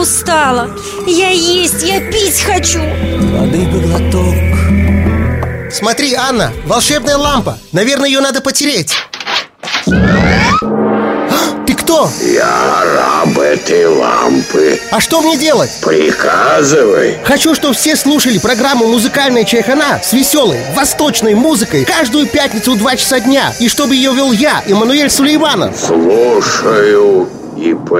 устала. Я есть, я пить хочу. Воды бы глоток. Смотри, Анна, волшебная лампа. Наверное, ее надо потереть. Ты кто? Я раб этой лампы. А что мне делать? Приказывай. Хочу, чтобы все слушали программу «Музыкальная чайхана» с веселой, восточной музыкой каждую пятницу в 2 часа дня. И чтобы ее вел я, Эммануэль Сулейманов. Слушаю и